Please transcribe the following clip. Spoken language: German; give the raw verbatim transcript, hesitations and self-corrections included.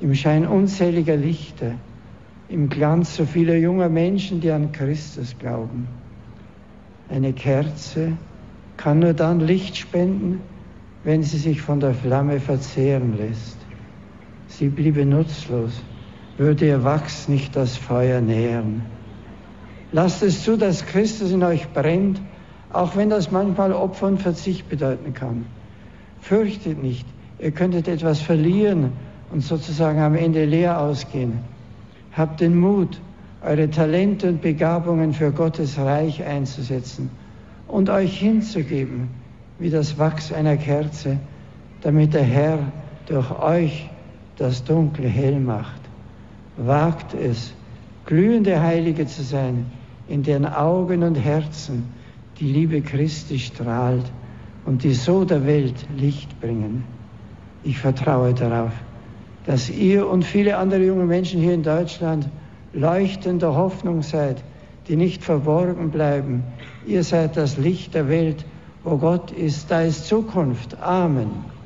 im Schein unzähliger Lichter, im Glanz so vieler junger Menschen, die an Christus glauben. Eine Kerze kann nur dann Licht spenden, wenn sie sich von der Flamme verzehren lässt. Sie bliebe nutzlos, würde ihr Wachs nicht das Feuer nähren. Lasst es zu, dass Christus in euch brennt, auch wenn das manchmal Opfer und Verzicht bedeuten kann. Fürchtet nicht, ihr könntet etwas verlieren und sozusagen am Ende leer ausgehen. Habt den Mut, eure Talente und Begabungen für Gottes Reich einzusetzen und euch hinzugeben, wie das Wachs einer Kerze, damit der Herr durch euch das Dunkle hell macht. Wagt es, glühende Heilige zu sein, in deren Augen und Herzen die Liebe Christi strahlt und die so der Welt Licht bringen. Ich vertraue darauf, dass ihr und viele andere junge Menschen hier in Deutschland leuchtende Hoffnung seid, die nicht verborgen bleiben. Ihr seid das Licht der Welt. Wo Gott ist, da ist Zukunft. Amen.